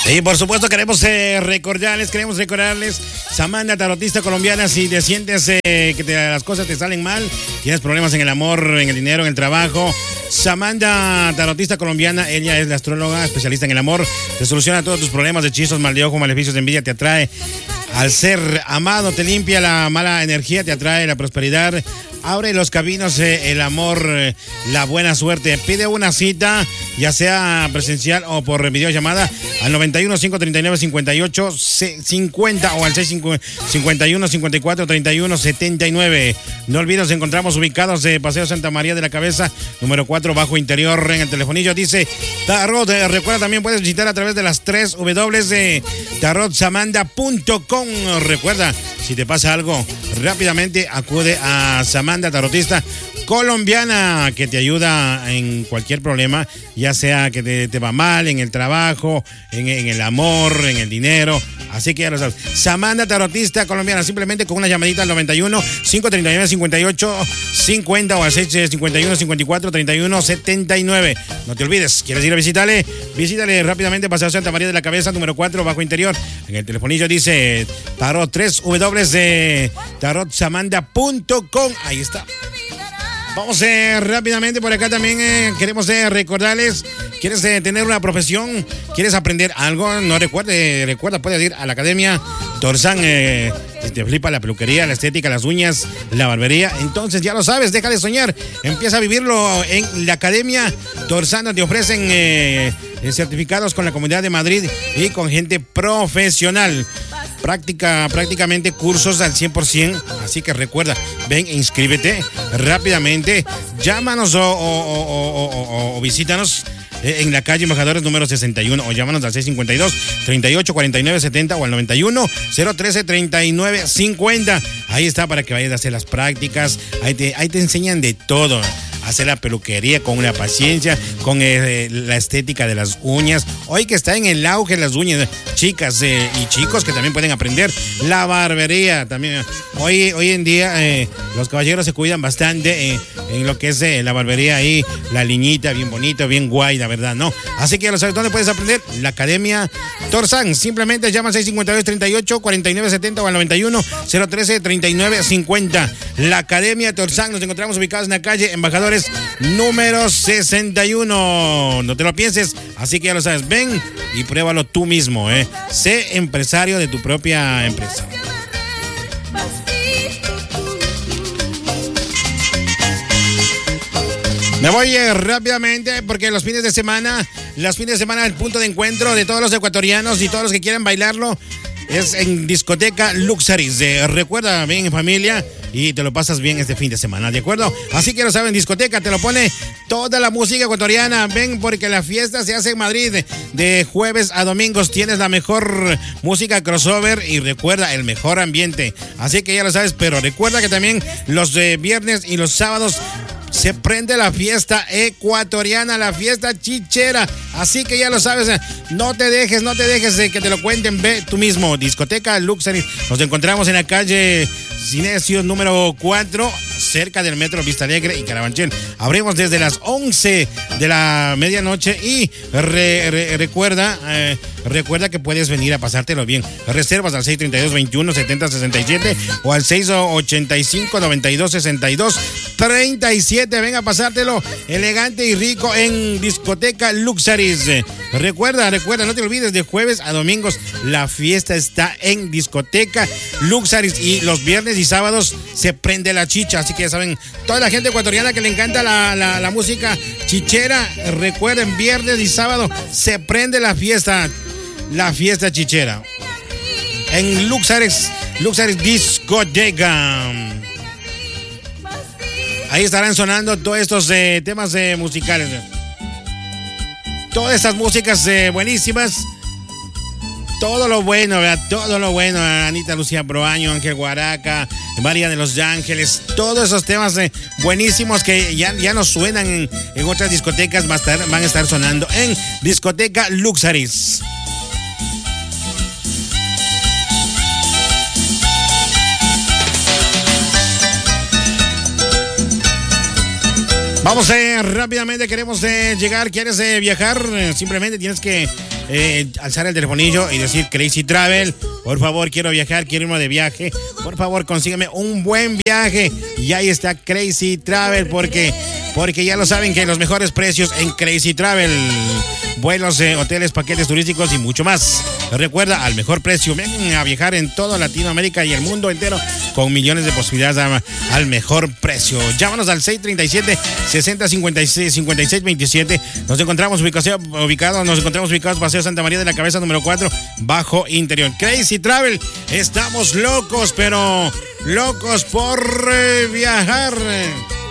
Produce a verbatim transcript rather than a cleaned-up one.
Y por supuesto queremos eh, recordarles, queremos recordarles, Samantha, tarotista colombiana, si te sientes eh, que te, las cosas te salen mal, tienes problemas en el amor, en el dinero, en el trabajo, Samantha, tarotista colombiana, ella es la astróloga, especialista en el amor, te soluciona todos tus problemas de hechizos, mal de ojo, maleficios de envidia, te atrae al ser amado, te limpia la mala energía, te atrae la prosperidad, abre los caminos, eh, el amor, eh, la buena suerte. Pide una cita, ya sea presencial o por videollamada, al noventa y uno, cinco treinta y nueve, cincuenta y ocho, cincuenta o al seis cincuenta y uno, cincuenta y cuatro, treinta y uno, setenta y nueve. No olvides, nos encontramos ubicados de Paseo Santa María de la Cabeza, número cuatro, bajo interior, en el telefonillo. Dice Tarot. Eh, recuerda, también puedes visitar a través de las tres W de tarot samanda punto com. Recuerda, si te pasa algo, rápidamente acude a Samantha, tarotista colombiana, que te ayuda en cualquier problema, ya sea que te, te va mal en el trabajo, en, en el amor, en el dinero. Así que ya lo sabes. Samantha, tarotista colombiana, simplemente con una llamadita al noventa y uno, cinco treinta y nueve, cincuenta y ocho, cincuenta o al seis cincuenta y uno, cincuenta y cuatro, treinta y uno, setenta y nueve. No te olvides, ¿quieres ir a visitarle? Visítale rápidamente, Paseo Santa María de la Cabeza, número cuatro, bajo interior. En el telefonillo dice Tarot, tres W de tarot samanda punto com. Ahí está. Vamos eh, rápidamente por acá también. Eh, queremos eh, recordarles, ¿quieres eh, tener una profesión? ¿Quieres aprender algo? No recuerde, recuerda, puedes ir a la Academia Torsan. Eh, te flipa la peluquería, la estética, las uñas, la barbería. Entonces ya lo sabes, deja de soñar. Empieza a vivirlo en la Academia Torsan. Te ofrecen eh, certificados con la Comunidad de Madrid y con gente profesional. Práctica, prácticamente cursos al cien por ciento, así que recuerda, ven e inscríbete rápidamente, llámanos o, o, o, o, o, o visítanos en la calle Embajadores número sesenta y uno o llámanos al seis cincuenta y dos, treinta y ocho, cuarenta y nueve, setenta o al noventa y uno, cero trece, treinta y nueve, cincuenta. Ahí está para que vayas a hacer las prácticas, ahí te, ahí te enseñan de todo. Hacer la peluquería con la paciencia, con eh, la estética de las uñas. Hoy que está en el auge las uñas, chicas eh, y chicos que también pueden aprender. La barbería también. Hoy, hoy en día eh, los caballeros se cuidan bastante eh, en lo que es eh, la barbería ahí, la liñita, bien bonito, bien guay, la verdad, ¿no? Así que ya lo sabes, ¿dónde puedes aprender? La Academia Torsan. Simplemente llama al seis cincuenta y dos, treinta y ocho, cuarenta y nueve, setenta o al noventa y uno, cero trece, treinta y nueve, cincuenta. La Academia Torsan. Nos encontramos ubicados en la calle Embajadores número sesenta y uno. No te lo pienses, así que ya lo sabes, ven y pruébalo tú mismo, ¿eh? Sé empresario de tu propia empresa. Me voy eh, rápidamente porque los fines de semana, los fines de semana, el punto de encuentro de todos los ecuatorianos y todos los que quieren bailarlo es en discoteca Luxuries. Eh, recuerda, ven en familia y te lo pasas bien este fin de semana, ¿de acuerdo? Así que lo saben, discoteca te lo pone toda la música ecuatoriana. Ven porque la fiesta se hace en Madrid de jueves a domingos. Tienes la mejor música crossover y recuerda, el mejor ambiente. Así que ya lo sabes, pero recuerda que también los de viernes y los sábados se prende la fiesta ecuatoriana, la fiesta chichera. Así que ya lo sabes, no te dejes, no te dejes de que te lo cuenten, ve tú mismo. Discoteca Luxury. Nos encontramos en la calle Cinesios número cuatro, cerca del metro Vista Alegre y Carabanchel. Abrimos desde las once de la medianoche y re, re, recuerda, eh, recuerda que puedes venir a pasártelo bien. Reservas al seis treinta y dos, veintiuno, setenta, sesenta y siete o al seis ochenta y cinco, noventa y dos, sesenta y dos, treinta y siete. Venga a pasártelo elegante y rico en discoteca Luxuries. Recuerda, recuerda, no te olvides, de jueves a domingos la fiesta está en discoteca Luxuries y los viernes y sábados se prende la chicha. Así que ya saben, toda la gente ecuatoriana que le encanta la, la, la música chichera, recuerden, viernes y sábado se prende la fiesta, la fiesta chichera en Luxuries, Luxuries Discoteca. Ahí estarán sonando todos estos eh, temas eh, musicales. Todas estas músicas eh, buenísimas. Todo lo bueno, ¿verdad? Todo lo bueno. Anita Lucía Proaño, Ángel Guaraca, María de los Ángeles. Todos esos temas eh, buenísimos que ya, ya no suenan en, en otras discotecas. Va a estar, van a estar sonando en discoteca Luxuries. Vamos eh, rápidamente, queremos eh, llegar, quieres eh, viajar, eh, simplemente tienes que eh, alzar el telefonillo y decir Crazy Travel. Por favor, quiero viajar, quiero irme de viaje. Por favor, consígueme un buen viaje. Y ahí está Crazy Travel, porque, porque ya lo saben que los mejores precios en Crazy Travel. Vuelos, eh, hoteles, paquetes turísticos y mucho más. Recuerda, al mejor precio. Ven a viajar en toda Latinoamérica y el mundo entero con millones de posibilidades a, al mejor precio. Llámanos al seis tres siete, seis cero cinco seis, cinco seis dos siete. Nos encontramos ubicados, ubicado, nos encontramos ubicados Paseo Santa María de la Cabeza número cuatro, Bajo Interior. Crazy Travel, estamos locos, pero locos por eh, viajar.